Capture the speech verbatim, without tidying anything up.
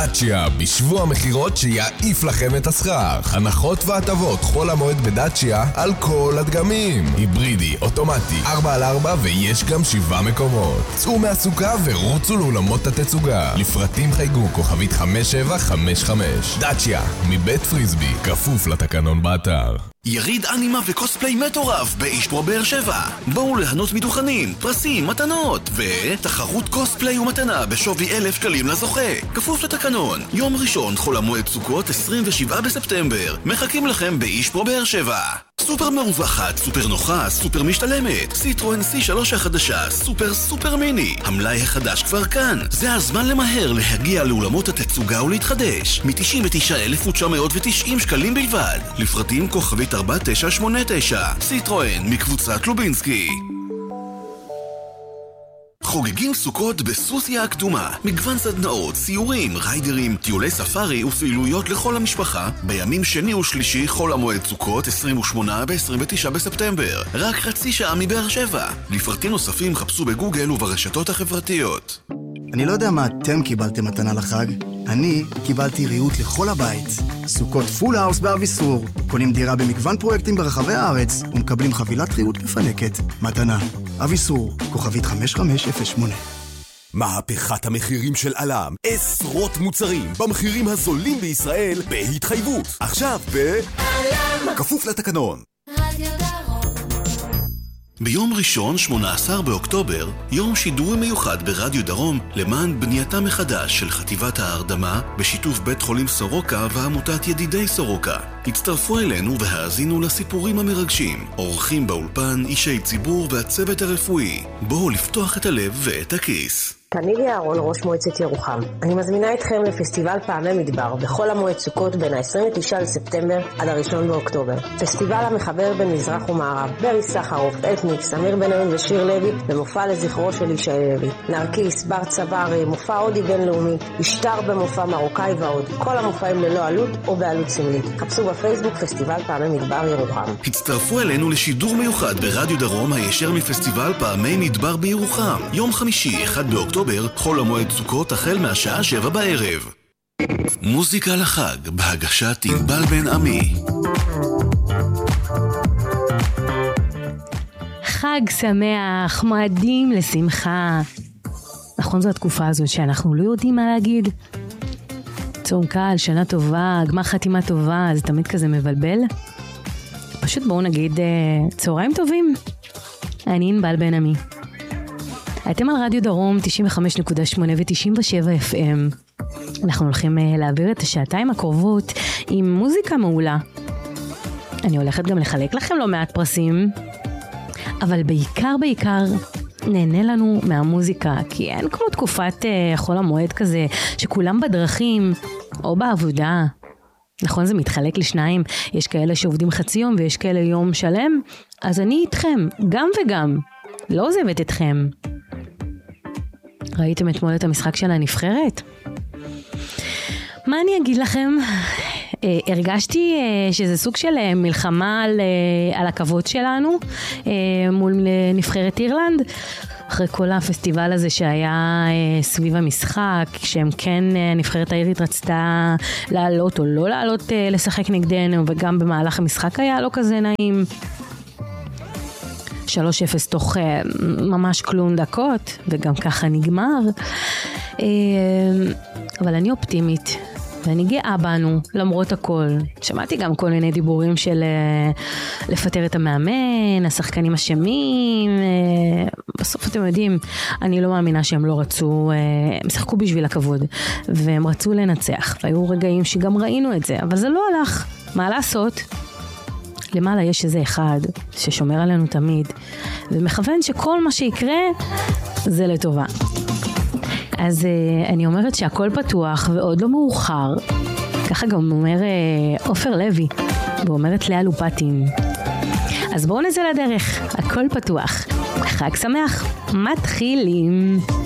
דאצ'יה, בשבוע המחירות שיעיף לכם את הסחר. הנחות והטבות חול המועד בדאצ'יה על כל הדגמים. היברידי, אוטומטי, ארבע על ארבע ויש גם שבעה מקומות. צאו מהסוכה ורוצו לאולמות התצוגה. לפרטים חייגו כוכבית חמש שבע חמש חמש. דאצ'יה, מבית פריסבי, כפוף לתקנון באתר. יריד אנימה וקוספליי מטורף באישפרו באר שבע. בואו להנות מדוכנים, פרסים, מתנות ותחרות קוספליי ומתנה בשווי אלף שקלים לזוכה. כפוף לתקנון. יום ראשון חול המועד סוכות עשרים ושבעה בספטמבר. מחכים לכם באישפרו באר שבע. סופר מרווחת, סופר נוחה, סופר משתלמת. סיטרואן סי שלוש החדשה, סופר סופר מיני. המלאי החדש כבר כאן. זה הזמן למהר להגיע לאולמות התצוגה ולהתחדש. מ-תשעים ותשעה אלף תשע מאות ותשעים שקלים בלבד. לפרטים כוכבית ארבע תשע שמונה תשע. סיטרואן מקבוצת לובינסקי. חוגגים סוכות בסוסיה הקדומה. מגוון סדנאות, סיורים, ריידרים, טיולי ספארי ופעילויות לכל המשפחה. בימים שני ושלישי חול המועד סוכות עשרים ושמונה ב-עשרים ותשעה בספטמבר. רק חצי שעה מבאר שבע. לפרטים נוספים חפשו בגוגל וברשתות החברתיות. אני לא יודע מה אתם קיבלתם מתנה לחג. אני קיבלתי ריהוט לכל הבית. סוכות פול האוס באביסור. קונים דירה במגוון פרויקטים ברחבי הארץ ומקבלים חבילת ריהוט מפנקת. מתנה. אביסור, כוכבית חמש חמש אפס שמונה. מהפכת המחירים של אלם. עשרות מוצרים במחירים הזולים בישראל בהתחייבות. עכשיו ב... אלם. כפוף לתקנון. רדיו דרום. ביום ראשון, שמונה עשר באוקטובר, יום שידורי מיוחד ברדיו דרום למען בנייתה מחדש של חטיבת ההרדמה בשיתוף בית חולים סורוקה ועמותת ידידי סורוקה. הצטרפו אלינו והאזינו לסיפורים המרגשים. אורחים באולפן, אישי ציבור והצוות הרפואי. בואו לפתוח את הלב ואת הכיס. תנילי אהרון, ראש מועצת ירוחם. אני מזמינה אתכם לפסטיבל פעמי מדבר בכל המועד סוכות בין ה-עשרים ותשעה לספטמבר עד הראשון באוקטובר. פסטיבל המחבר בין מזרח ומערב. ברי סחרוף, אלטניק, סמיר בן-און ושיר לוי במופע לזכרו של ישי לוי. נרקיס, בר צברי, מופע הודי בינלאומי, משטר במופע מרוקאי ועוד. כל המופעים ללא עלות או בעלות סמלית. חפשו בפייסבוק פסטיבל פעמי מדבר ירוחם. הצטרפו אלינו לשידור מיוחד ברדיו דרום הישר מפסטיבל פעמי מדבר בירוחם. יום חמישי, אחד באוקטובר, חול המועד סוכות החל מהשעה שבע בערב. מוזיקה לחג בהגשת ענבל בן עמי. חג שמח, מועדים לשמחה. נכון, זו התקופה הזאת שאנחנו לא יודעים מה להגיד. צום קל, שנה טובה, גמר חתימה טובה, זה תמיד כזה מבלבל. פשוט בואו נגיד צהריים טובים. אני ענבל בן עמי. אתם על רדיו דרום תשעים וחמש נקודה שמונה ו-תשעים ושבע אף אם. אנחנו הולכים להעביר את השעתיים הקרובות עם מוזיקה מעולה. אני הולכת גם לחלק לכם לא מעט פרסים, אבל בעיקר בעיקר נהנה לנו מהמוזיקה, כי אין כמו תקופת uh, חול המועד כזה שכולם בדרכים או בעבודה. נכון, זה מתחלק לשניים, יש כאלה שעובדים חצי יום ויש כאלה יום שלם, אז אני איתכם, גם וגם, לא עוזבת אתכם. ראיתם אתמול את המשחק של הנבחרת? מה אני אגיד לכם? אה, הרגשתי אה, שזה סוג של אה, מלחמה על, אה, על הכבוד שלנו אה, מול נבחרת אירלנד. אחרי כל הפסטיבל הזה שהיה אה, סביב המשחק, שהם כן, אה, נבחרת האירית רצתה לעלות או לא לעלות אה, לשחק נגדנו, וגם במהלך המשחק היה לא כזה נעים. שלוש אפס תוך uh, ממש כלום דקות, וגם ככה נגמר. Uh, אבל אני אופטימית, ואני גאה בנו, למרות הכל. שמעתי גם כל מיני דיבורים של uh, לפטר את המאמן, השחקנים אשמים. Uh, בסוף אתם יודעים, אני לא מאמינה שהם לא רצו, uh, הם שחקו בשביל הכבוד, והם רצו לנצח. והיו רגעים שגם ראינו את זה, אבל זה לא הלך. מה לעשות? למעלה יש איזה אחד ששומר עלינו תמיד, ומכוון שכל מה שיקרה זה לטובה. אז uh, אני אומרת שהכל פתוח ועוד לא מאוחר. ככה גם אומר uh, עופר לוי, ואומרת לאה לופטין. אז בואו נצא לדרך, הכל פתוח. חג שמח, מתחילים.